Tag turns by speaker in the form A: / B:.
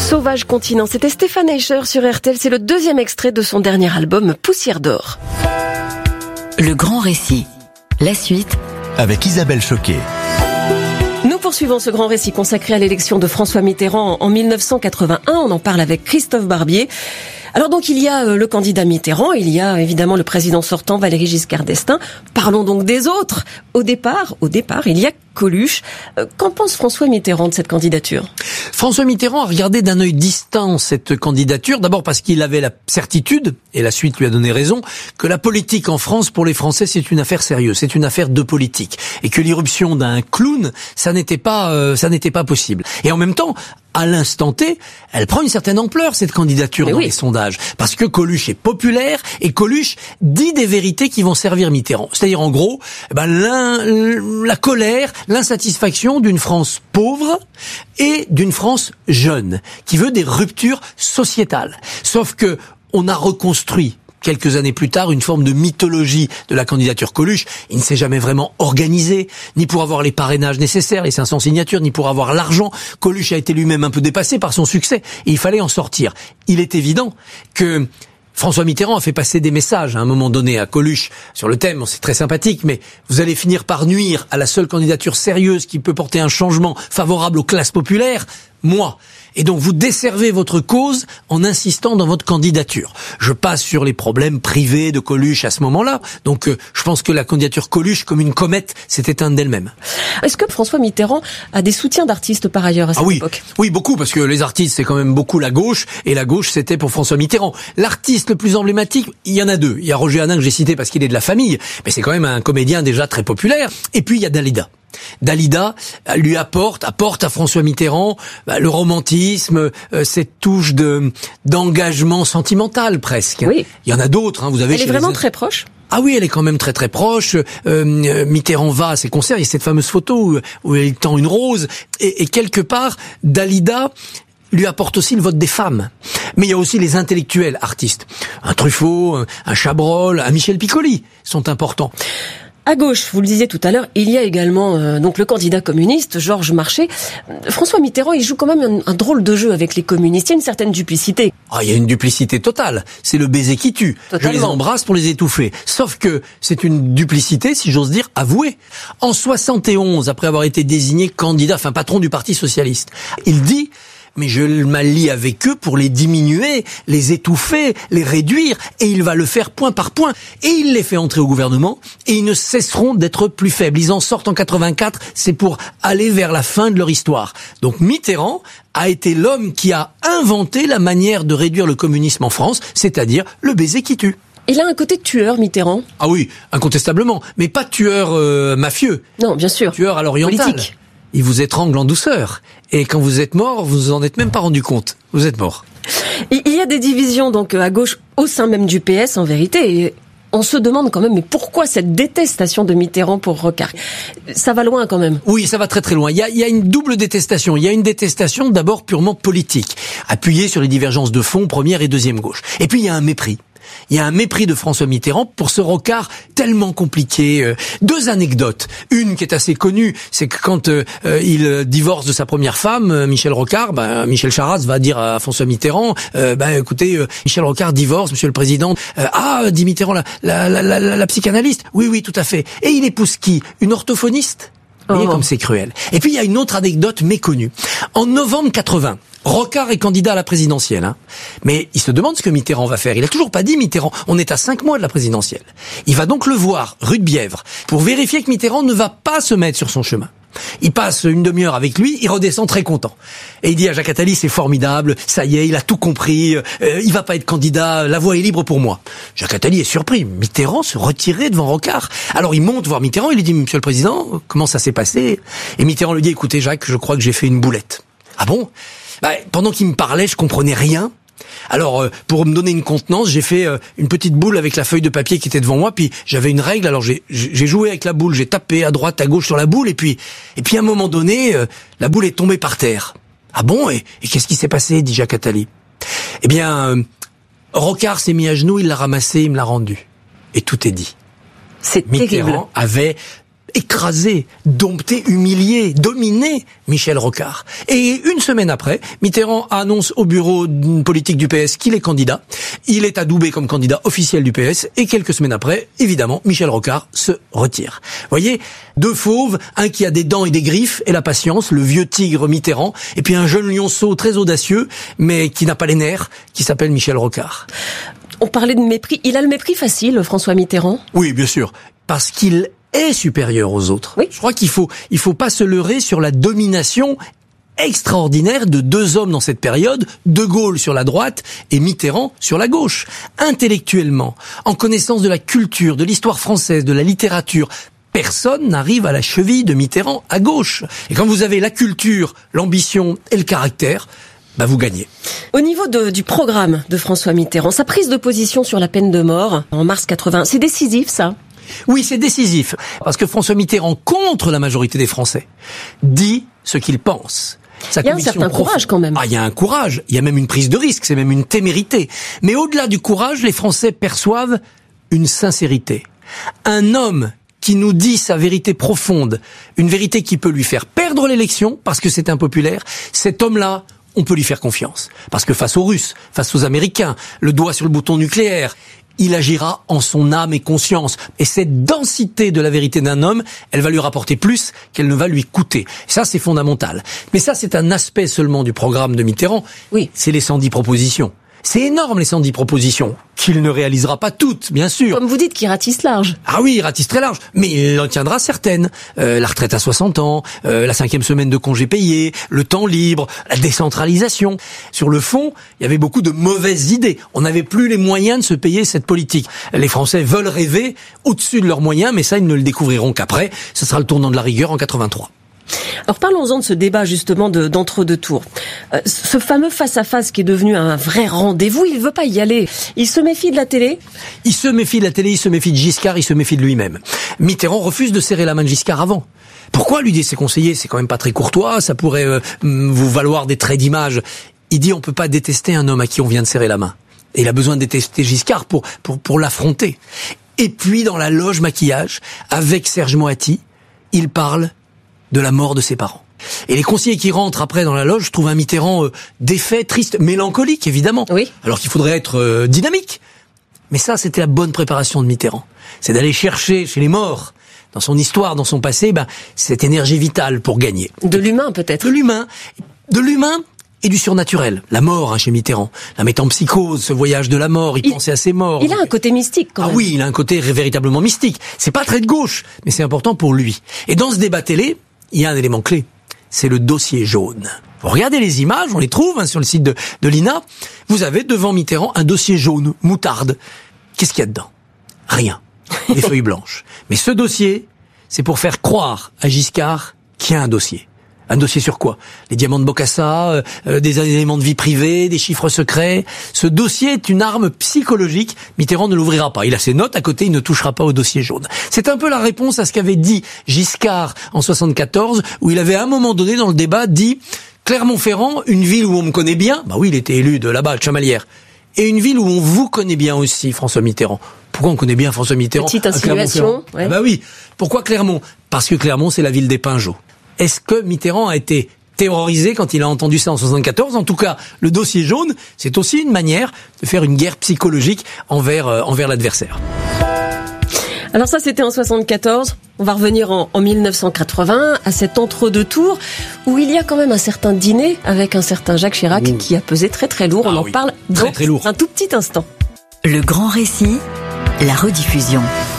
A: Sauvage continent, c'était Stéphane Eicher sur RTL, c'est le deuxième extrait de son dernier album Poussière d'or.
B: Le grand récit, la suite
C: avec Isabelle Choquet.
A: Nous poursuivons ce grand récit consacré à l'élection de François Mitterrand en 1981. On en parle avec Christophe Barbier. Alors donc il y a le candidat Mitterrand, il y a évidemment le président sortant Valéry Giscard d'Estaing. Parlons donc des autres. Au départ, il y a Coluche. Qu'en pense François Mitterrand de cette candidature ?
D: François Mitterrand a regardé d'un œil distant cette candidature, d'abord parce qu'il avait la certitude, et la suite lui a donné raison, que la politique en France, pour les Français, c'est une affaire sérieuse, c'est une affaire de politique, et que l'irruption d'un clown, ça n'était pas possible. Et en même temps, à l'instant T, elle prend une certaine ampleur, cette candidature, dans les sondages. Parce que Coluche est populaire, et Coluche dit des vérités qui vont servir Mitterrand. C'est-à-dire, en gros, la colère, l'insatisfaction d'une France pauvre et d'une France jeune, qui veut des ruptures sociétales. Sauf que on a reconstruit quelques années plus tard, une forme de mythologie de la candidature Coluche. Il ne s'est jamais vraiment organisé, ni pour avoir les parrainages nécessaires, les 500 signatures, ni pour avoir l'argent. Coluche a été lui-même un peu dépassé par son succès, et il fallait en sortir. Il est évident que François Mitterrand a fait passer des messages à un moment donné à Coluche sur le thème, c'est très sympathique, mais vous allez finir par nuire à la seule candidature sérieuse qui peut porter un changement favorable aux classes populaires, moi. Et donc vous desservez votre cause en insistant dans votre candidature. Je passe sur les problèmes privés de Coluche à ce moment-là. Donc je pense que la candidature Coluche, comme une comète, s'est éteinte d'elle-même.
A: Est-ce que François Mitterrand a des soutiens d'artistes par ailleurs à cette époque ?
D: Oui, beaucoup, parce que les artistes, c'est quand même beaucoup la gauche, et la gauche, c'était pour François Mitterrand. L'artiste le plus emblématique, il y en a deux. Il y a Roger Hanin que j'ai cité parce qu'il est de la famille, mais c'est quand même un comédien déjà très populaire. Et puis il y a Dalida. Dalida lui apporte à François Mitterrand le romantisme, cette touche d'engagement sentimental presque.
A: Oui.
D: Il y en a d'autres. Vous avez.
A: Elle est vraiment très proche.
D: Ah oui, elle est quand même très très proche. Mitterrand va à ses concerts. Il y a cette fameuse photo où il tend une rose. Et quelque part, Dalida lui apporte aussi le vote des femmes. Mais il y a aussi les intellectuels artistes. Un Truffaut, un Chabrol, un Michel Piccoli sont importants.
A: À gauche, vous le disiez tout à l'heure, il y a également donc le candidat communiste, Georges Marchais. François Mitterrand, il joue quand même un drôle de jeu avec les communistes. Il y a une certaine duplicité.
D: Il y a une duplicité totale. C'est le baiser qui tue. Totalement. Je les embrasse pour les étouffer. Sauf que c'est une duplicité, si j'ose dire, avouée. En 71, après avoir été désigné candidat, patron du Parti socialiste, il dit: mais je m'allie avec eux pour les diminuer, les étouffer, les réduire, et il va le faire point par point. Et il les fait entrer au gouvernement, et ils ne cesseront d'être plus faibles. Ils en sortent en 84, c'est pour aller vers la fin de leur histoire. Donc Mitterrand a été l'homme qui a inventé la manière de réduire le communisme en France, c'est-à-dire le baiser qui tue.
A: Il a un côté tueur, Mitterrand.
D: Ah oui, incontestablement, mais pas tueur mafieux.
A: Non, bien sûr.
D: Tueur à l'oriental.
A: Politique.
D: Il vous étrangle en douceur. Et quand vous êtes mort, vous vous en êtes même pas rendu compte. Vous êtes mort.
A: Il y a des divisions donc à gauche au sein même du PS en vérité. Et on se demande quand même, mais pourquoi cette détestation de Mitterrand pour Rocard ? Ça va loin quand même.
D: Oui, ça va très très loin. Il y a une double détestation. Il y a une détestation d'abord purement politique, appuyée sur les divergences de fond, première et deuxième gauche. Et puis il y a un mépris. Il y a un mépris de François Mitterrand pour ce Rocard tellement compliqué. Deux anecdotes. Une qui est assez connue, c'est que quand il divorce de sa première femme, Michel Rocard, Michel Charasse va dire à François Mitterrand, écoutez, Michel Rocard divorce, monsieur le président. Dit Mitterrand, la psychanalyste. Oui, tout à fait. Et il épouse qui ? Une orthophoniste ? Vous voyez comme c'est cruel. Et puis il y a une autre anecdote méconnue. En novembre 80, Rocard est candidat à la présidentielle, mais il se demande ce que Mitterrand va faire. Il a toujours pas dit Mitterrand. On est à 5 mois de la présidentielle. Il va donc le voir, rue de Bièvre, pour vérifier que Mitterrand ne va pas se mettre sur son chemin. Il passe une demi-heure avec lui, il redescend très content. Et il dit à Jacques Attali, c'est formidable, ça y est, il a tout compris, il va pas être candidat, la voie est libre pour moi. Jacques Attali est surpris, Mitterrand se retirait devant Rocard. Alors il monte voir Mitterrand, il lui dit, monsieur le président, comment ça s'est passé ? Et Mitterrand lui dit, écoutez Jacques, je crois que j'ai fait une boulette. Ah bon ? Pendant qu'il me parlait, je comprenais rien. Alors, pour me donner une contenance, j'ai fait une petite boule avec la feuille de papier qui était devant moi, puis j'avais une règle, alors j'ai joué avec la boule, j'ai tapé à droite, à gauche sur la boule, et puis à un moment donné, la boule est tombée par terre. Ah bon ? Et qu'est-ce qui s'est passé ? Dit Jacques Attali. Eh bien, Rocard s'est mis à genoux, il l'a ramassé, il me l'a rendu. Et tout est dit.
A: C'est
D: Mitterrand
A: terrible.
D: avait écraser, dompter, humilier, dominer Michel Rocard. Et une semaine après, Mitterrand annonce au bureau politique du PS qu'il est candidat. Il est adoubé comme candidat officiel du PS. Et quelques semaines après, évidemment, Michel Rocard se retire. Vous voyez, deux fauves, un qui a des dents et des griffes et la patience, le vieux tigre Mitterrand, et puis un jeune lionceau très audacieux, mais qui n'a pas les nerfs, qui s'appelle Michel Rocard.
A: On parlait de mépris. Il a le mépris facile, François Mitterrand?
D: Oui, bien sûr. Parce qu'il est supérieur aux autres.
A: Oui.
D: Je crois qu'il faut pas se leurrer sur la domination extraordinaire de deux hommes dans cette période, De Gaulle sur la droite et Mitterrand sur la gauche. Intellectuellement, en connaissance de la culture, de l'histoire française, de la littérature, personne n'arrive à la cheville de Mitterrand à gauche. Et quand vous avez la culture, l'ambition et le caractère, vous gagnez.
A: Au niveau du programme de François Mitterrand, sa prise de position sur la peine de mort en mars 80, c'est décisif ça?
D: Oui, c'est décisif, parce que François Mitterrand, contre la majorité des Français, dit ce qu'il pense.
A: Il y a un certain courage quand même.
D: Il y a un courage, il y a même une prise de risque, c'est même une témérité. Mais au-delà du courage, les Français perçoivent une sincérité. Un homme qui nous dit sa vérité profonde, une vérité qui peut lui faire perdre l'élection, parce que c'est impopulaire, cet homme-là, on peut lui faire confiance. Parce que face aux Russes, face aux Américains, le doigt sur le bouton nucléaire, il agira en son âme et conscience. Et cette densité de la vérité d'un homme, elle va lui rapporter plus qu'elle ne va lui coûter. Ça, c'est fondamental. Mais ça, c'est un aspect seulement du programme de Mitterrand.
A: Oui.
D: C'est les 110 propositions. C'est énorme, les 110 propositions. Qu'il ne réalisera pas toutes, bien sûr.
A: Comme vous dites, qu'il ratisse large.
D: Ah oui, il ratisse très large. Mais il en tiendra certaines. La retraite à 60 ans, la 5e semaine de congé payé, le temps libre, la décentralisation. Sur le fond, il y avait beaucoup de mauvaises idées. On n'avait plus les moyens de se payer cette politique. Les Français veulent rêver au-dessus de leurs moyens, mais ça, ils ne le découvriront qu'après. Ce sera le tournant de la rigueur en 83.
A: Alors parlons-en de ce débat justement d'entre-deux tours. Ce fameux face-à-face qui est devenu un vrai rendez-vous, il ne veut pas y aller. Il se méfie de la télé?
D: Il se méfie de la télé, il se méfie de Giscard, il se méfie de lui-même. Mitterrand refuse de serrer la main de Giscard avant. Pourquoi, lui disent ses conseillers, c'est quand même pas très courtois, ça pourrait vous valoir des traits d'image. Il dit on peut pas détester un homme à qui on vient de serrer la main. Et il a besoin de détester Giscard pour l'affronter. Et puis dans la loge maquillage, avec Serge Moati, il parle de la mort de ses parents. Et les conseillers qui rentrent après dans la loge trouvent un Mitterrand défait, triste, mélancolique évidemment. Oui. Alors qu'il faudrait être dynamique. Mais ça, c'était la bonne préparation de Mitterrand. C'est d'aller chercher chez les morts, dans son histoire, dans son passé, cette énergie vitale pour gagner.
A: De l'humain peut-être.
D: De l'humain et du surnaturel. La mort chez Mitterrand. La métempsychose, ce voyage de la mort, il pensait à ses morts.
A: Il a un côté mystique quand même.
D: Ah oui, il a un côté véritablement mystique. C'est pas très de gauche, mais c'est important pour lui. Et dans ce débat télé, il y a un élément clé. C'est le dossier jaune. Vous regardez les images, on les trouve sur le site de l'INA. Vous avez devant Mitterrand un dossier jaune, moutarde. Qu'est-ce qu'il y a dedans? Rien. Des feuilles blanches. Mais ce dossier, c'est pour faire croire à Giscard qu'il y a un dossier. Un dossier sur quoi? Les diamants de Bokassa, des éléments de vie privée, des chiffres secrets. Ce dossier est une arme psychologique. Mitterrand ne l'ouvrira pas. Il a ses notes à côté, il ne touchera pas au dossier jaune. C'est un peu la réponse à ce qu'avait dit Giscard en 74, où il avait à un moment donné dans le débat dit Clermont-Ferrand, une ville où on me connaît bien. Oui, il était élu de là-bas, de Chamalières. Et une ville où on vous connaît bien aussi, François Mitterrand. Pourquoi on connaît bien François Mitterrand?
A: Petite insinuation.
D: Ouais. Oui. Pourquoi Clermont? Parce que Clermont, c'est la ville des Pinjots. Est-ce que Mitterrand a été terrorisé quand il a entendu ça en 74? En tout cas, le dossier jaune, c'est aussi une manière de faire une guerre psychologique envers l'adversaire.
A: Alors ça, c'était en 74. On va revenir en 1980, à cet entre-deux tours, où il y a quand même un certain dîner avec un certain Jacques Chirac qui a pesé très très lourd. On en parle dans
D: très lourd.
A: Un tout petit instant.
B: Le grand récit, la rediffusion.